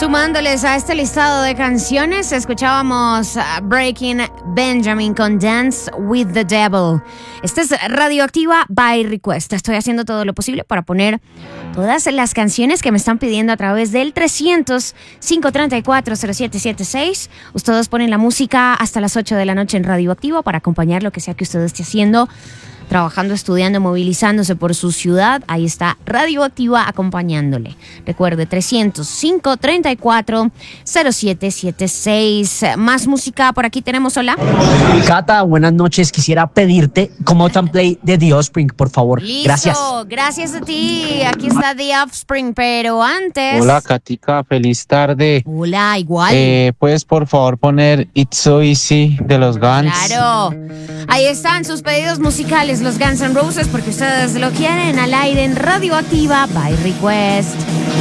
Sumándoles a este listado de canciones, escuchábamos Breaking Benjamin con Dance with the Devil. Esta es Radioactiva by Request. Estoy haciendo todo lo posible para poner todas las canciones que me están pidiendo a través del 300-534-0776. Ustedes ponen la música hasta las 8 de la noche en Radioactiva para acompañar lo que sea que usted esté haciendo, trabajando, estudiando, movilizándose por su ciudad. Ahí está Radioactiva acompañándole. Recuerde, 300-534-0776. Más música por aquí tenemos. Hola. Cata, buenas noches. Quisiera pedirte como template de The Offspring, por favor. Listo. Gracias a ti. Aquí está The Offspring, pero antes... Hola, Katica. Feliz tarde. Hola, igual. ¿Puedes, por favor, poner It's So Easy de los Guns? Claro. Ahí están sus pedidos musicales, los Guns N' Roses, porque ustedes lo quieren al aire en Radioactiva by Request.